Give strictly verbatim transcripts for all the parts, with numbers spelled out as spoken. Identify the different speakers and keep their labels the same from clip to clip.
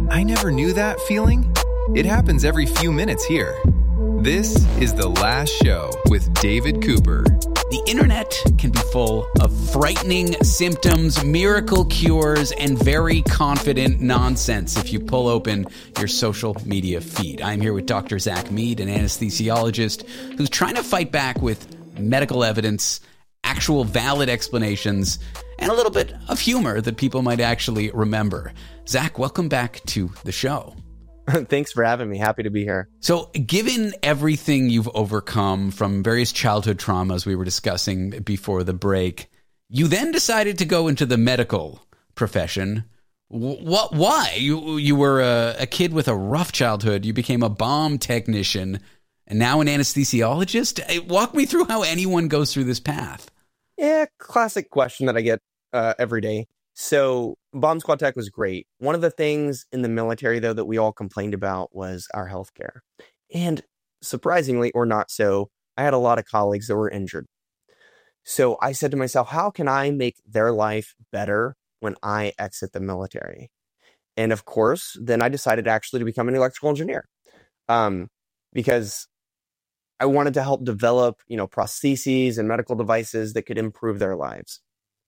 Speaker 1: I never knew that feeling. It happens every few minutes here. This is The Last Show with David Cooper.
Speaker 2: The internet can be full of frightening symptoms, miracle cures, and very confident nonsense if you pull open your social media feed. I'm here with Doctor Zach Mead, an anesthesiologist who's trying to fight back with medical evidence, actual valid explanations, and a little bit of humor that people might actually remember. Zach, welcome back to the show.
Speaker 3: Thanks for having me. Happy to be here.
Speaker 2: So given everything you've overcome from various childhood traumas we were discussing before the break, you then decided to go into the medical profession. What? Why? You you were a, a kid with a rough childhood. You became a bomb technician and now an anesthesiologist? Walk me through how anyone goes through this path.
Speaker 3: Yeah, classic question that I get uh, every day. So Bomb Squad Tech was great. One of the things in the military, though, that we all complained about was our healthcare. And surprisingly, or not so, I had a lot of colleagues that were injured. So I said to myself, how can I make their life better when I exit the military? And of course, then I decided actually to become an electrical engineer um, because I wanted to help develop, you know, prostheses and medical devices that could improve their lives.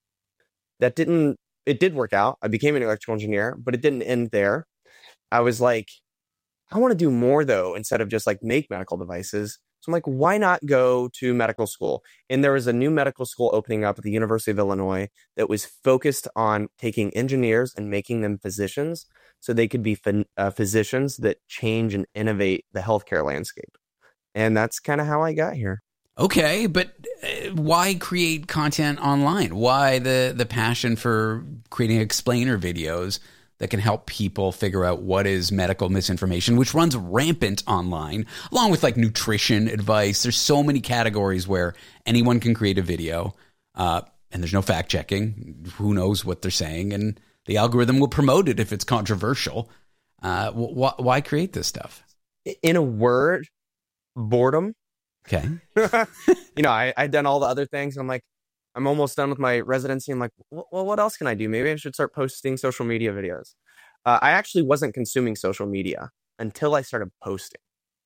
Speaker 3: That didn't It did work out. I became an electrical engineer, but it didn't end there. I was like, I want to do more, though, instead of just like make medical devices. So I'm like, why not go to medical school? And there was a new medical school opening up at the University of Illinois that was focused on taking engineers and making them physicians so they could be ph- uh, physicians that change and innovate the healthcare landscape. And that's kind of how I got here.
Speaker 2: Okay, but why create content online? Why the, the passion for creating explainer videos that can help people figure out what is medical misinformation, which runs rampant online, along with like nutrition advice? There's so many categories where anyone can create a video, uh, and there's no fact checking. Who knows what they're saying? And the algorithm will promote it if it's controversial. Uh, wh- why create this stuff?
Speaker 3: In a word, boredom.
Speaker 2: Okay.
Speaker 3: you know, I, I'd done all the other things. I'm like, I'm almost done with my residency. I'm like, well, what else can I do? Maybe I should start posting social media videos. Uh, I actually wasn't consuming social media until I started posting.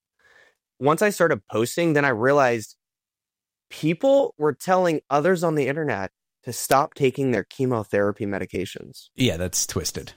Speaker 3: Once I started posting, then I realized people were telling others on the internet to stop taking their chemotherapy medications.
Speaker 2: Yeah, that's twisted.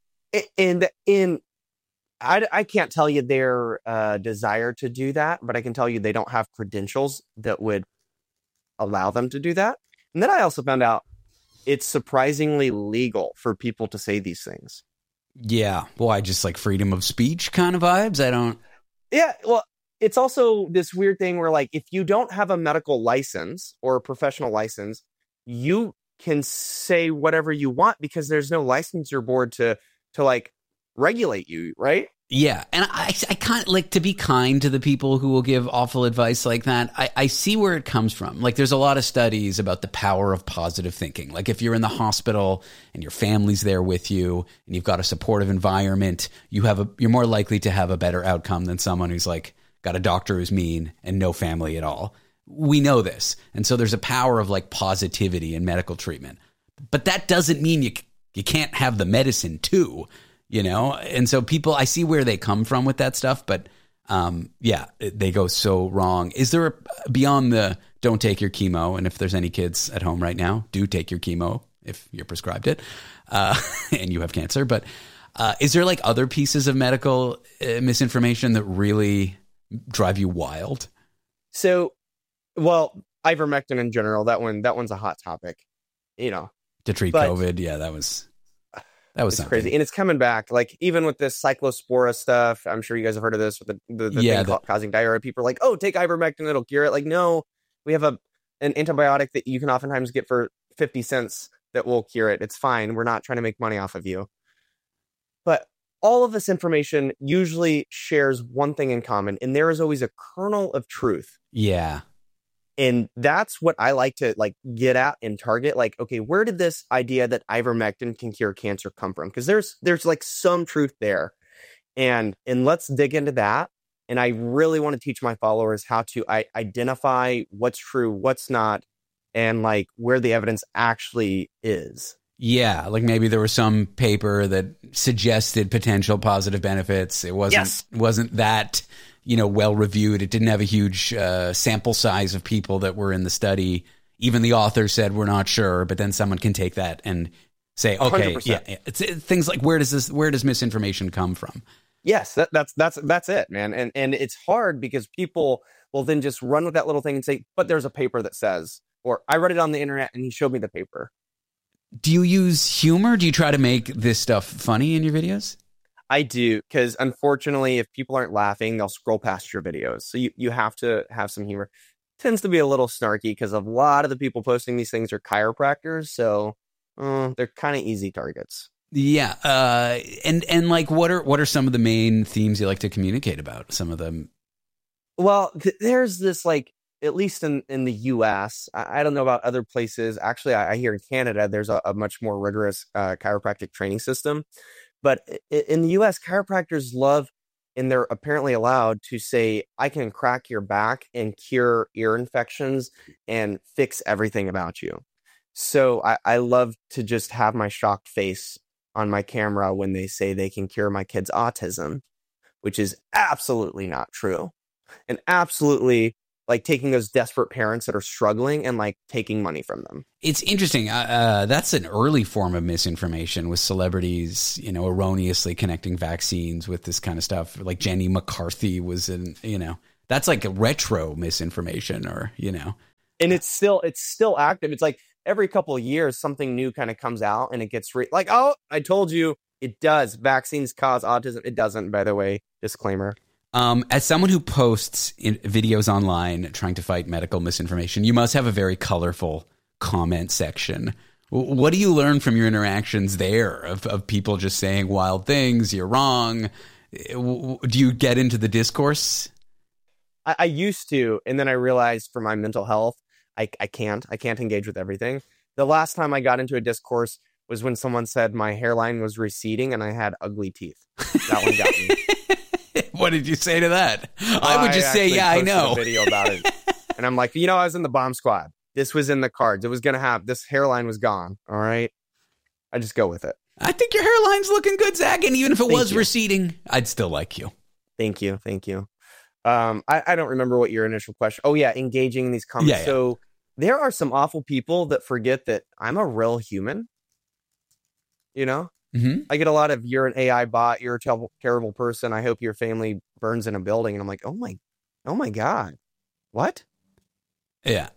Speaker 3: And in I, I can't tell you their uh, desire to do that, but I can tell you they don't have credentials that would allow them to do that. And then I also found out it's surprisingly legal for people to say these things.
Speaker 2: Yeah. Why? Just like freedom of speech kind of vibes? I don't.
Speaker 3: Yeah. Well, it's also this weird thing where, like, if you don't have a medical license or a professional license, you can say whatever you want because there's no licensure board to to like regulate you, right?
Speaker 2: Yeah. And I, I can't like to be kind to the people who will give awful advice like that. I, I see where it comes from. Like there's a lot of studies about the power of positive thinking. Like if you're in the hospital and your family's there with you and you've got a supportive environment, you have a, you're more likely to have a better outcome than someone who's like got a doctor who's mean and no family at all. We know this. And so there's a power of like positivity in medical treatment, but that doesn't mean you, you can't have the medicine too. You know, and so people, I see where they come from with that stuff, but um, yeah, they go so wrong. Is there a, beyond the don't take your chemo? And if there's any kids at home right now, do take your chemo if you're prescribed it uh, and you have cancer. But uh, is there like other pieces of medical uh, misinformation that really drive you wild?
Speaker 3: So, well, ivermectin in general, that one, that one's a hot topic, you know,
Speaker 2: to treat
Speaker 3: but,
Speaker 2: COVID. Yeah, that was. That was
Speaker 3: it's
Speaker 2: something.
Speaker 3: crazy. And it's coming back. Like, even with this cyclospora stuff, I'm sure you guys have heard of this with the, the, the
Speaker 2: yeah,
Speaker 3: thing
Speaker 2: the,
Speaker 3: causing diarrhea. People are like, oh, take ivermectin, it'll cure it. Like, no, we have a an antibiotic that you can oftentimes get for fifty cents that will cure it. It's fine. We're not trying to make money off of you. But all of this information usually shares one thing in common, and there is always a kernel of truth.
Speaker 2: Yeah.
Speaker 3: And that's what I like to like get at and target. Like, okay, where did this idea that ivermectin can cure cancer come from? Because there's there's like some truth there, and and let's dig into that. And I really want to teach my followers how to I, identify what's true, what's not, and like where the evidence actually is.
Speaker 2: Yeah, like maybe there was some paper that suggested potential positive benefits. It wasn't
Speaker 3: Yes.
Speaker 2: wasn't that, you know, well reviewed. It didn't have a huge uh, sample size of people that were in the study. Even the author said we're not sure, but then someone can take that and say, okay,
Speaker 3: one hundred percent.
Speaker 2: yeah, it's it, things like where does this where does misinformation come from?
Speaker 3: Yes, that, that's that's that's it, man. And and it's hard because people will then just run with that little thing and say, but there's a paper that says, or I read it on the internet and he showed me the paper.
Speaker 2: Do you use humor? Do you try to make this stuff funny in your videos?
Speaker 3: I do, because unfortunately, if people aren't laughing, they'll scroll past your videos. So you, you have to have some humor. It tends to be a little snarky because a lot of the people posting these things are chiropractors. So uh, they're kind of easy targets.
Speaker 2: Yeah, uh, and and like, what are what are some of the main themes you like to communicate about? Some of them.
Speaker 3: Well, th- there's this, like, at least in, in the U S, I, I don't know about other places. Actually, I, I hear in Canada, there's a, a much more rigorous uh, chiropractic training system. But i- in the U S, chiropractors love, and they're apparently allowed to say, I can crack your back and cure ear infections and fix everything about you. So I, I love to just have my shocked face on my camera when they say they can cure my kid's autism, which is absolutely not true. And absolutely, like, taking those desperate parents that are struggling and, like, taking money from them.
Speaker 2: It's interesting. Uh, uh, that's an early form of misinformation, with celebrities, you know, erroneously connecting vaccines with this kind of stuff. Like Jenny McCarthy was in, you know, that's like a retro misinformation, or, you know.
Speaker 3: And it's still, it's still active. It's like every couple of years, something new kind of comes out and it gets re- like, oh, I told you it does. Vaccines cause autism. It doesn't, by the way, disclaimer.
Speaker 2: Um, as someone who posts in videos online trying to fight medical misinformation, you must have a very colorful comment section. W- What do you learn from your interactions there of, of people just saying wild things? You're wrong. W- Do you get into the discourse?
Speaker 3: I, I used to, and then I realized for my mental health, I, I can't. I can't engage with everything. The last time I got into a discourse was when someone said my hairline was receding and I had ugly teeth. That one got me.
Speaker 2: What did you say to that? I would just say,
Speaker 3: actually
Speaker 2: yeah, I
Speaker 3: posted
Speaker 2: know.
Speaker 3: a video about it. And I'm like, you know, I was in the bomb squad. This was in the cards. It was going to have, this hairline was gone. All right. I just go with it.
Speaker 2: I think your hairline's looking good, Zach. And even if it
Speaker 3: Thank
Speaker 2: was
Speaker 3: you.
Speaker 2: receding, I'd still like you.
Speaker 3: Thank you. Thank you. Um, I, I don't remember what your initial question. Oh, yeah. Engaging in these comments.
Speaker 2: Yeah, yeah.
Speaker 3: So there are some awful people that forget that I'm a real human. You know,
Speaker 2: Mm-hmm.
Speaker 3: I get a lot of, you're an A I bot. You're a terrible, terrible person. I hope your family burns in a building. And I'm like, oh my, oh my God. What?
Speaker 2: Yeah.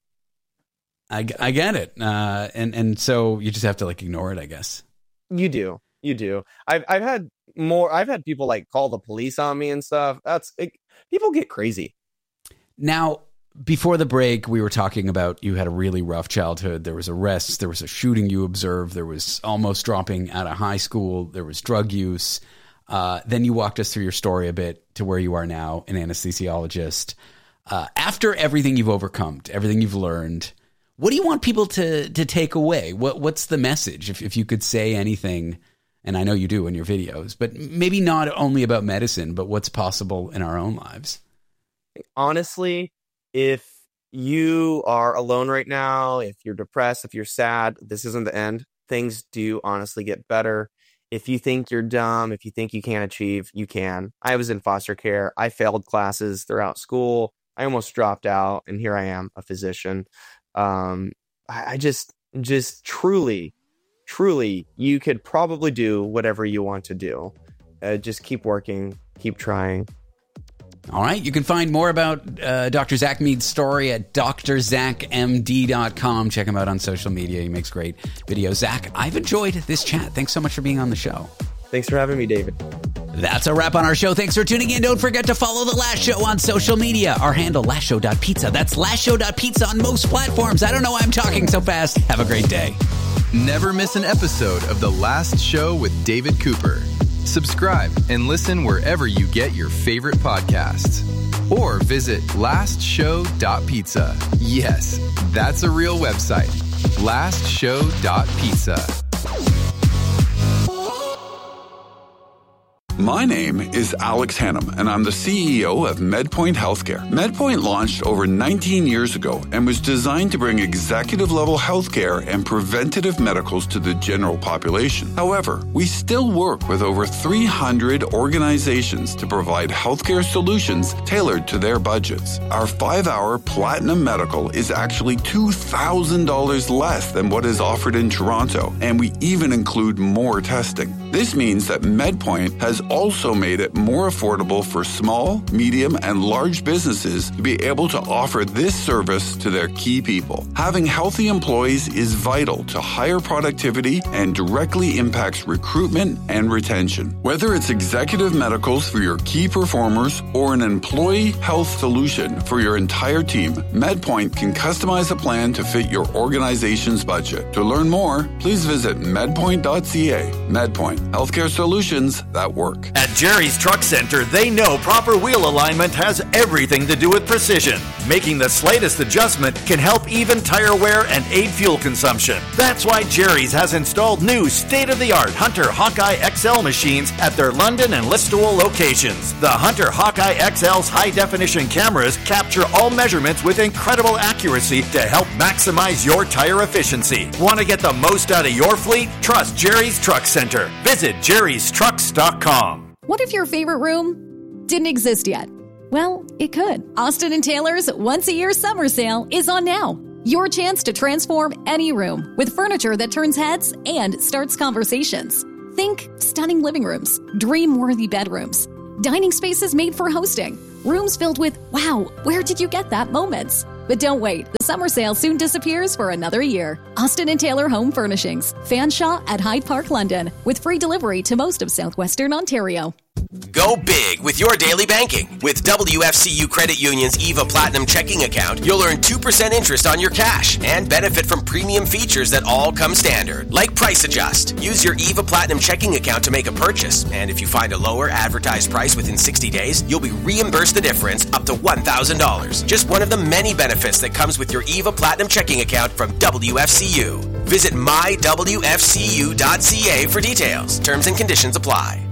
Speaker 2: I, I get it. Uh, and, and so you just have to like ignore it, I guess.
Speaker 3: You do. You do. I've I've had more. I've had people like call the police on me and stuff. That's it, people get crazy.
Speaker 2: Now, before the break, we were talking about you had a really rough childhood. There was arrests. There was a shooting you observed. There was almost dropping out of high school. There was drug use. Uh, then you walked us through your story a bit to where you are now, an anesthesiologist. Uh, after everything you've overcome, everything you've learned, what do you want people to to take away? What What's the message? If if you could say anything, and I know you do in your videos, but maybe not only about medicine, but what's possible in our own lives.
Speaker 3: Honestly, if you are alone right now, if you're depressed, if you're sad, this isn't the end. Things do honestly get better. If you think you're dumb, if you think you can't achieve, you can. I was in foster care. I failed classes throughout school. I almost dropped out, and here I am, a physician. Um, I, I just, just truly, truly, you could probably do whatever you want to do. Uh, just keep working, keep trying.
Speaker 2: All right. You can find more about uh, Doctor Zach Mead's story at D R zach M D dot com. Check him out on social media. He makes great videos. Zach, I've enjoyed this chat. Thanks so much for being on the show.
Speaker 3: Thanks for having me, David.
Speaker 2: That's a wrap on our show. Thanks for tuning in. Don't forget to follow The Last Show on social media. Our handle, last show dot pizza. That's last show dot pizza on most platforms. I don't know why I'm talking so fast. Have a great day.
Speaker 1: Never miss an episode of The Last Show with David Cooper. Subscribe and listen wherever you get your favorite podcasts. Or visit last show dot pizza. Yes, that's a real website. last show dot pizza.
Speaker 4: My name is Alex Hannum, and I'm the C E O of MedPoint Healthcare. MedPoint launched over nineteen years ago and was designed to bring executive-level healthcare and preventative medicals to the general population. However, we still work with over three hundred organizations to provide healthcare solutions tailored to their budgets. Our five-hour Platinum Medical is actually two thousand dollars less than what is offered in Toronto, and we even include more testing. This means that MedPoint has also made it more affordable for small, medium, and large businesses to be able to offer this service to their key people. Having healthy employees is vital to higher productivity and directly impacts recruitment and retention. Whether it's executive medicals for your key performers or an employee health solution for your entire team, MedPoint can customize a plan to fit your organization's budget. To learn more, please visit medpoint dot c a. MedPoint, healthcare solutions that work.
Speaker 5: At Jerry's Truck Center, they know proper wheel alignment has everything to do with precision. Making the slightest adjustment can help even tire wear and aid fuel consumption. That's why Jerry's has installed new state-of-the-art Hunter Hawkeye X L machines at their London and Listowel locations. The Hunter Hawkeye X L's high-definition cameras capture all measurements with incredible accuracy to help maximize your tire efficiency. Want to get the most out of your fleet? Trust Jerry's Truck Center. Visit jerrys trucks dot com.
Speaker 6: What if your favorite room didn't exist yet? Well, it could. Austin and Taylor's once-a-year summer sale is on now. Your chance to transform any room with furniture that turns heads and starts conversations. Think stunning living rooms, dream-worthy bedrooms, dining spaces made for hosting, rooms filled with, wow, where did you get that moments? But don't wait, the summer sale soon disappears for another year. Austin and Taylor Home Furnishings, Fanshawe at Hyde Park, London, with free delivery to most of southwestern Ontario.
Speaker 7: Go big with your daily banking. With W F C U Credit Union's EVA Platinum checking account, you'll earn two percent interest on your cash and benefit from premium features that all come standard, like Price Adjust. Use your EVA Platinum checking account to make a purchase, and if you find a lower advertised price within sixty days, you'll be reimbursed the difference up to one thousand dollars. Just one of the many benefits that comes with your EVA Platinum checking account from W F C U. Visit my w f c u dot c a for details. Terms and conditions apply.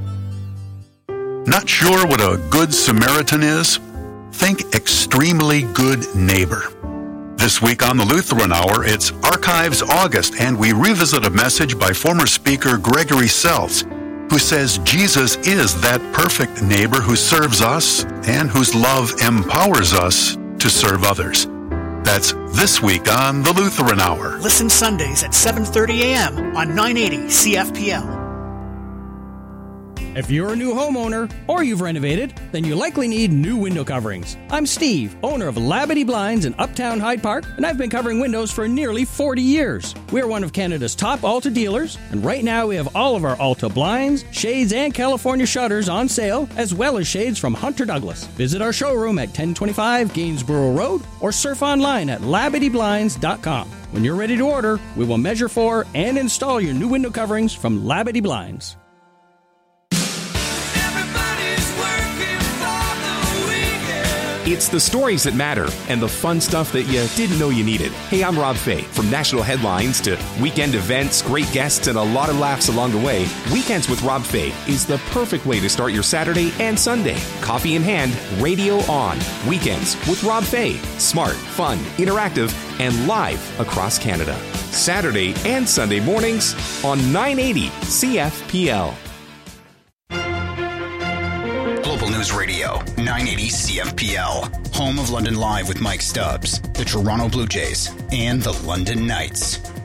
Speaker 8: Not sure what a good Samaritan is? Think extremely good neighbor. This week on the Lutheran Hour, it's Archives August, and we revisit a message by former speaker Gregory Seltz, who says Jesus is that perfect neighbor who serves us and whose love empowers us to serve others. That's this week on the Lutheran Hour.
Speaker 9: Listen Sundays at seven thirty a.m. on nine eighty C F P L.
Speaker 10: If you're a new homeowner or you've renovated, then you likely need new window coverings. I'm Steve, owner of Labadee Blinds in Uptown Hyde Park, and I've been covering windows for nearly forty years. We're one of Canada's top Alta dealers, and right now we have all of our Alta blinds, shades, and California shutters on sale, as well as shades from Hunter Douglas. Visit our showroom at ten twenty-five Gainsborough Road or surf online at labadee blinds dot com. When you're ready to order, we will measure for and install your new window coverings from Labadee Blinds.
Speaker 11: It's the stories that matter and the fun stuff that you didn't know you needed. Hey, I'm Rob Fay. From national headlines to weekend events, great guests, and a lot of laughs along the way, Weekends with Rob Fay is the perfect way to start your Saturday and Sunday. Coffee in hand, radio on. Weekends with Rob Fay. Smart, fun, interactive, and live across Canada. Saturday and Sunday mornings on nine eighty C F P L.
Speaker 12: News Radio, nine eighty C F P L, home of London Live with Mike Stubbs, the Toronto Blue Jays, and the London Knights.